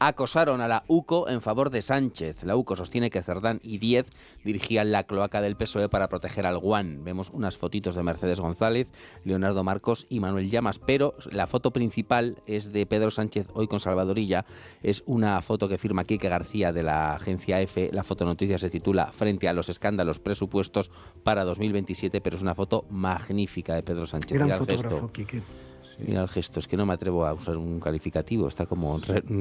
acosaron a la UCO en favor de Sánchez. La UCO sostiene que Cerdán y Díez dirigían la cloaca del PSOE para proteger al Guan. Vemos unas fotitos de Mercedes González, Leonardo Marcos y Manuel Llamas, pero la foto principal es de Pedro Sánchez hoy con Salvador Illa. Es una foto que firma Quique García de la agencia EFE. La fotonoticia se titula Frente a los escándalos presupuestos para 2027, pero es una foto magnífica de Pedro Sánchez. Gran Mira el fotógrafo, gesto. Quique. Mira el gesto, es que no me atrevo a usar un calificativo, está como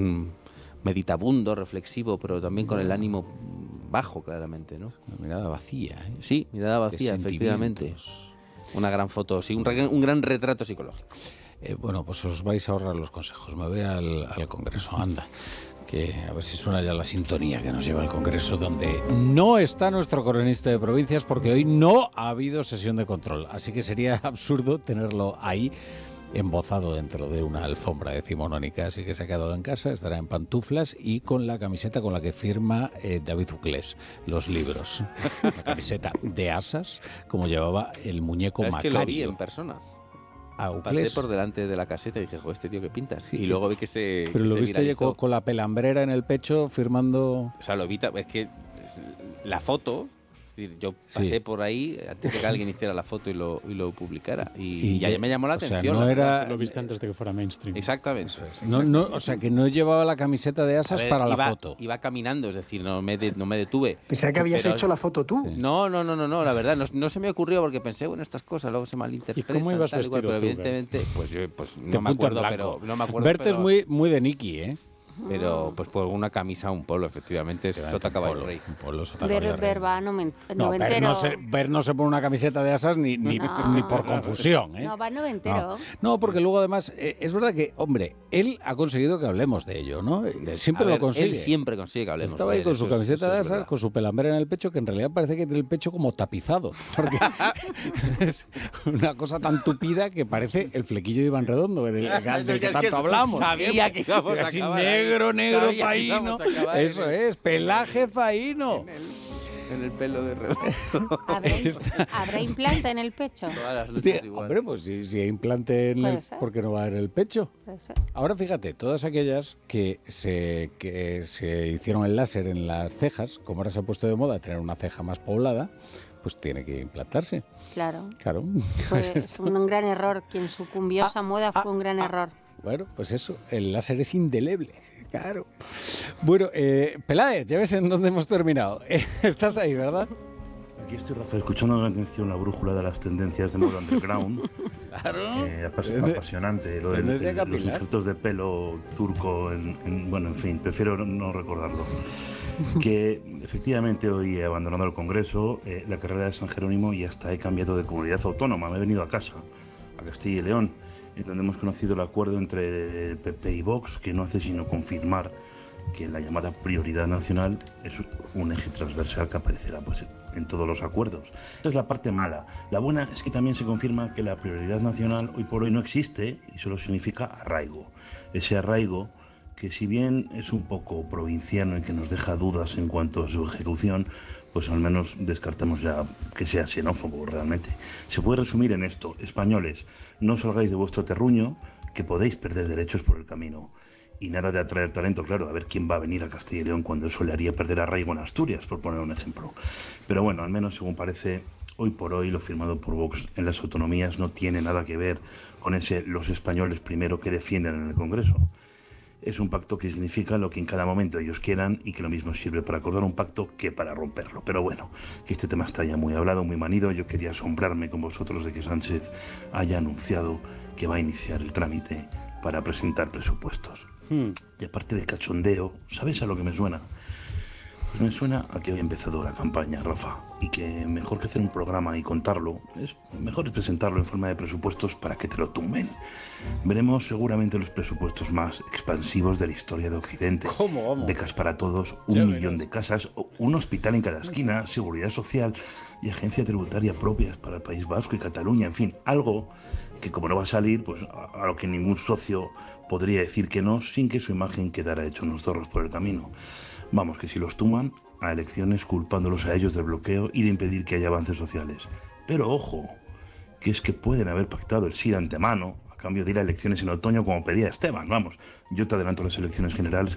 meditabundo, reflexivo, pero también con el ánimo bajo, claramente, ¿no? Una mirada vacía, ¿eh? Sí, mirada vacía, efectivamente. Una gran foto, sí, un gran retrato psicológico. Bueno, pues os vais a ahorrar los consejos. Me voy al Congreso, anda. Que a ver si suena ya la sintonía que nos lleva al Congreso, donde no está nuestro cronista de provincias, porque hoy no ha habido sesión de control. Así que sería absurdo tenerlo ahí embozado dentro de una alfombra decimonónica, así que se ha quedado en casa, estará en pantuflas y con la camiseta con la que firma David Uclés los libros. La camiseta de asas, como llevaba el muñeco Macario. Es que lo vi en persona. Pasé por delante de la caseta y dije, joder, este tío qué pinta. Sí, y luego vi que se Pero que lo se viste viralizó. con la pelambrera en el pecho firmando... O sea, lo vi, es que la foto... Yo pasé por ahí antes de que alguien hiciera la foto y lo publicara. Y ya me llamó la atención. Sea, no era... Lo viste antes de que fuera mainstream. Exactamente. No, o sea, que no llevaba la camiseta de asas para la foto. Iba caminando, es decir, no me detuve. Pensaba que habías hecho la foto tú. Sí. No, la verdad, no se me ocurrió porque pensé, bueno, estas cosas luego se malinterpretan. ¿Y cómo ibas vestido pero tú, evidentemente, pues no me acuerdo, Verte es muy de Nicky, ¿eh? Pero pues por una camisa, un polo, efectivamente, sota caballo rey. Un polo, sota caballo rey. Verba, no me entero. Ver no se pone una camiseta de asas ni por confusión, ¿eh? No, va noventero. No, porque luego además, es verdad que, hombre, él ha conseguido que hablemos de ello, ¿no? Siempre lo consigue. Él siempre consigue que hablemos Estaba de ahí él, con su camiseta de asas, verdad. con su pelambrera en el pecho, que en realidad parece que tiene el pecho como tapizado. Porque es una cosa tan tupida que parece el flequillo de Iván Redondo, del que tanto hablamos. Sabía que íbamos a así acabar negro, Sabía que zaino. íbamos a acabar Eso es, pelaje zaino. En el pelo de Redondo. ¿Habrá implante en el pecho? Todas las luchas igual. Hombre, pues si hay implante en el... ¿Por qué no va en el pecho? Puede ser. Ahora fíjate, todas aquellas que se hicieron el láser en las cejas, como ahora se ha puesto de moda tener una ceja más poblada, pues tiene que implantarse. Claro. Claro. Pues un gran error. Quien sucumbió a esa moda fue un gran error. Bueno, pues eso, el láser es indeleble. Claro. Bueno, Peláez, ya ves en dónde hemos terminado. Estás ahí, ¿verdad? Aquí estoy, Rafa, escuchando con atención la brújula de las tendencias de moda underground. Claro. Apasionante. Lo los injertos de pelo turco, en fin, prefiero no recordarlo. Que efectivamente hoy he abandonado el Congreso, la carrera de San Jerónimo, y hasta he cambiado de comunidad autónoma. Me he venido a casa, a Castilla y León, en donde hemos conocido el acuerdo entre el PP y Vox, que no hace sino confirmar que la llamada prioridad nacional es un eje transversal que aparecerá pues en todos los acuerdos. Esa es la parte mala. La buena es que también se confirma que la prioridad nacional hoy por hoy no existe y solo significa arraigo. Ese arraigo que, si bien es un poco provinciano y que nos deja dudas en cuanto a su ejecución, pues al menos descartamos ya que sea xenófobo realmente. Se puede resumir en esto: españoles, no salgáis de vuestro terruño, que podéis perder derechos por el camino. Y nada de atraer talento, claro, a ver quién va a venir a Castilla y León cuando eso le haría perder arraigo en Asturias, por poner un ejemplo. Pero bueno, al menos según parece, hoy por hoy lo firmado por Vox en las autonomías no tiene nada que ver con ese los españoles primero que defienden en el Congreso. Es un pacto que significa lo que en cada momento ellos quieran, y que lo mismo sirve para acordar un pacto que para romperlo. Pero bueno, que este tema está ya muy hablado, muy manido. Yo quería asombrarme con vosotros de que Sánchez haya anunciado que va a iniciar el trámite para presentar presupuestos. Y aparte de cachondeo, ¿sabes a lo que me suena? Pues me suena a que hoy ha empezado la campaña, Rafa, y que mejor que hacer un programa y contarlo, mejor es presentarlo en forma de presupuestos para que te lo tumben. Veremos seguramente los presupuestos más expansivos de la historia de Occidente. ¿Cómo? Becas para todos, 1 millón de casas, un hospital en cada esquina, seguridad social y agencia tributaria propias para el País Vasco y Cataluña, en fin, algo que, como no va a salir, pues a lo que ningún socio podría decir que no, sin que su imagen quedara hecho unos zorros por el camino. Vamos, que si los tuman a elecciones culpándolos a ellos del bloqueo y de impedir que haya avances sociales. Pero ojo, que es que pueden haber pactado el sí de antemano a cambio de ir a elecciones en otoño como pedía Esteban. Vamos, yo te adelanto las elecciones generales